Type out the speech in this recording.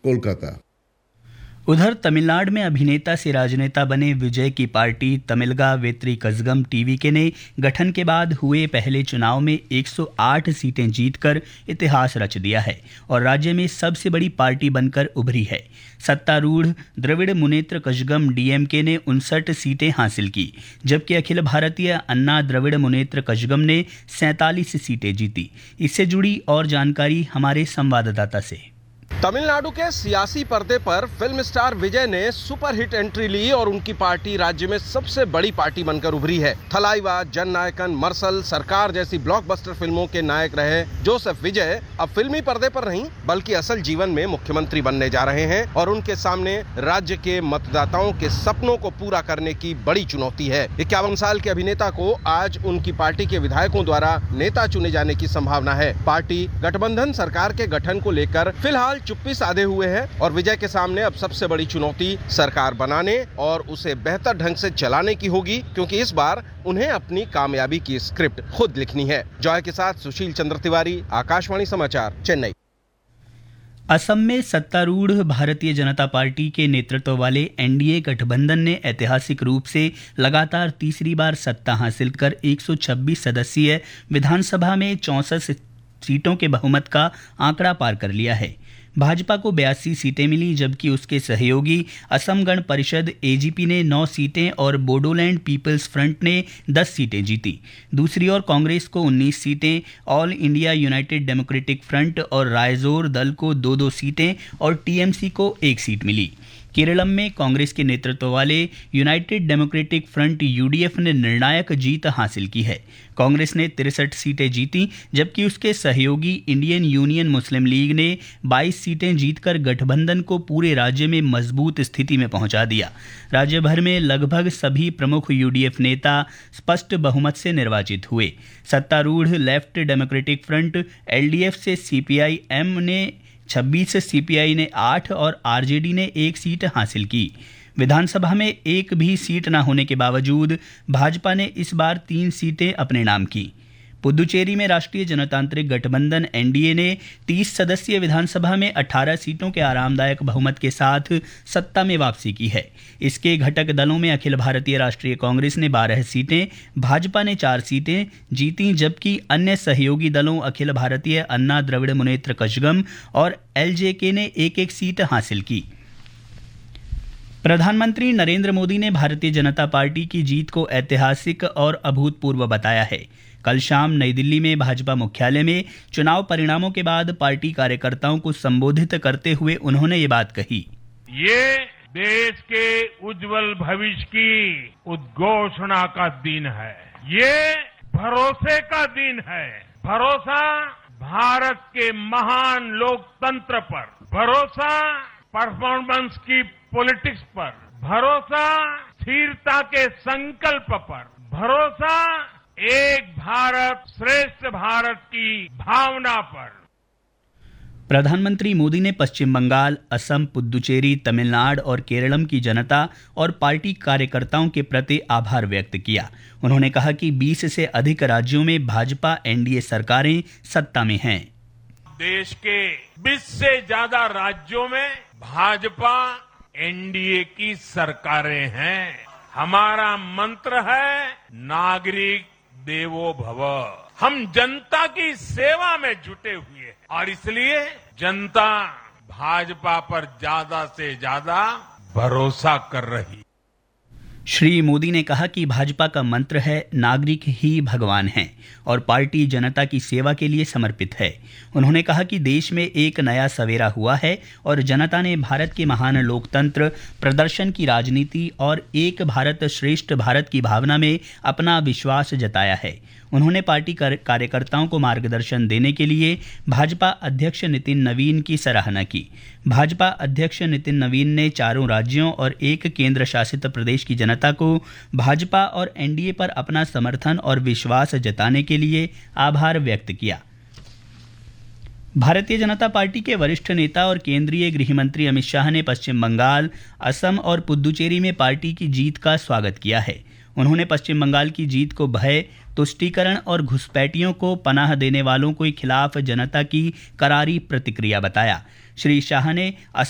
कोलकाता। उधर तमिलनाडु में अभिनेता से राजनेता बने विजय की पार्टी तमिलगा वेत्री कज़गम टीवीके ने गठन के बाद हुए पहले चुनाव में 108 सीटें जीतकर इतिहास रच दिया है और राज्य में सबसे बड़ी पार्टी बनकर उभरी है। सत्तारूढ़ द्रविड़ मुनेत्र कज़गम डीएमके ने 59 सीटें हासिल की, जबकि अखिल भारतीय अन्ना द्रविड़ मुनेत्र कज़गम ने 47 सीटें जीती। इससे जुड़ी और जानकारी हमारे संवाददाता से। तमिलनाडु के सियासी पर्दे पर फिल्म स्टार विजय ने सुपरहिट एंट्री ली और उनकी पार्टी राज्य में सबसे बड़ी पार्टी बनकर उभरी है। थलाइवा, जननायकन, मर्सल, सरकार जैसी ब्लॉकबस्टर फिल्मों के नायक रहे जोसेफ विजय अब फिल्मी पर्दे पर नहीं बल्कि असल जीवन में मुख्यमंत्री बनने जा रहे हैं और उनके सामने राज्य के मतदाताओं के सपनों को पूरा करने की बड़ी चुनौती है। 51 साल के अभिनेता को आज उनकी पार्टी के विधायकों द्वारा नेता चुने जाने की संभावना है। पार्टी गठबंधन सरकार के गठन को लेकर फिलहाल चुप्पी साधे हुए हैं और विजय के सामने अब सबसे बड़ी चुनौती सरकार बनाने और उसे बेहतर ढंग से चलाने की होगी, क्योंकि इस बार उन्हें अपनी कामयाबी की स्क्रिप्ट खुद लिखनी है। जॉय के साथ सुशील चंद्र तिवारी, आकाशवाणी समाचार, चेन्नई। असम में सत्तारूढ़ भारतीय जनता पार्टी के नेतृत्व वाले एनडीए गठबंधन ने ऐतिहासिक रूप से लगातार तीसरी बार सत्ता हासिल कर 126 सदस्यीय विधानसभा में 64 सीटों के बहुमत का आंकड़ा पार कर लिया है। भाजपा को 82 सीटें मिली, जबकि उसके सहयोगी असम गण परिषद एजीपी ने 9 सीटें और बोडोलैंड पीपल्स फ्रंट ने 10 सीटें जीती। दूसरी ओर कांग्रेस को 19 सीटें, all India United democratic front और रायजोर दल को 2-2 सीटें और टीएमसी को 1 सीट मिली। केरलम में कांग्रेस के नेतृत्व वाले यूनाइटेड डेमोक्रेटिक फ्रंट यूडीएफ ने निर्णायक जीत हासिल की है। कांग्रेस ने 63 सीटें जीती, जबकि उसके सहयोगी इंडियन यूनियन मुस्लिम लीग ने 22 सीटें जीतकर गठबंधन को पूरे राज्य में मजबूत स्थिति में पहुंचा दिया। राज्य भर में लगभग सभी प्रमुख यूडीएफ नेता स्पष्ट बहुमत से निर्वाचित हुए। सत्तारूढ़ लेफ्ट डेमोक्रेटिक फ्रंट एलडीएफ से सीपीआई-एम ने 26, सीपीआई ने 8 और आरजेडी ने 1 सीट हासिल की। विधानसभा में एक भी सीट न होने के बावजूद भाजपा ने इस बार 3 सीटें अपने नाम की। पुदुचेरी में राष्ट्रीय जनतांत्रिक गठबंधन एनडीए ने 30 सदस्यीय विधानसभा में 18 सीटों के आरामदायक बहुमत के साथ सत्ता में वापसी की है। इसके घटक दलों में अखिल भारतीय राष्ट्रीय कांग्रेस ने 12 सीटें, भाजपा ने 4 सीटें जीती, जबकि अन्य सहयोगी दलों अखिल भारतीय अन्ना द्रविड़ मुनेत्र कज़गम और एलजेके ने 1-1 सीट हासिल की। प्रधानमंत्री नरेंद्र मोदी ने भारतीय जनता पार्टी की जीत को ऐतिहासिक और अभूतपूर्व बताया है। कल शाम नई दिल्ली में भाजपा मुख्यालय में चुनाव परिणामों के बाद पार्टी कार्यकर्ताओं को संबोधित करते हुए उन्होंने ये बात कही। ये देश के उज्जवल भविष्य की उद्घोषणा का दिन है। ये भरोसे का दिन है। भरोसा भारत के महान लोकतंत्र पर, भरोसा परफॉर्मेंस की पॉलिटिक्स पर, भरोसा स्थिरता के संकल्प पर, भरोसा एक भारत श्रेष्ठ भारत की भावना पर। प्रधानमंत्री मोदी ने पश्चिम बंगाल, असम, पुदुचेरी, तमिलनाडु और केरलम की जनता और पार्टी कार्यकर्ताओं के प्रति आभार व्यक्त किया। उन्होंने कहा कि 20 से अधिक राज्यों में भाजपा एनडीए सरकारें सत्ता में हैं। देश के 20 से ज्यादा राज्यों में भाजपा एनडीए की सरकारें हैं। हमारा मंत्र है नागरिक देवो भव। हम जनता की सेवा में जुटे हुए हैं और इसलिए जनता भाजपा पर ज्यादा से ज्यादा भरोसा कर रही। श्री मोदी ने कहा कि भाजपा का मंत्र है नागरिक ही भगवान हैं और पार्टी जनता की सेवा के लिए समर्पित है। उन्होंने कहा कि देश में एक नया सवेरा हुआ है और जनता ने भारत के महान लोकतंत्र, प्रदर्शन की राजनीति और एक भारत श्रेष्ठ भारत की भावना में अपना विश्वास जताया है। उन्होंने पार्टी कार्यकर्ताओं को मार्गदर्शन देने के लिए भाजपा अध्यक्ष नितिन नवीन की सराहना की। भाजपा अध्यक्ष नितिन नवीन ने 4 राज्यों और 1 केंद्र शासित प्रदेश की जनता को भाजपा और एनडीए पर अपना समर्थन और विश्वास जताने के लिए आभार व्यक्त किया। भारतीय जनता पार्टी के वरिष्ठ नेता और केंद्रीय गृह मंत्री अमित शाह ने पश्चिम बंगाल, असम और पुदुचेरी में पार्टी की जीत का स्वागत किया है। उन्होंने पश्चिम बंगाल की जीत को भय, तुष्टीकरण और घुसपैठियों को पनाह देने वालों के खिलाफ जनता की करारी प्रतिक्रिया बताया। श्री शाह ने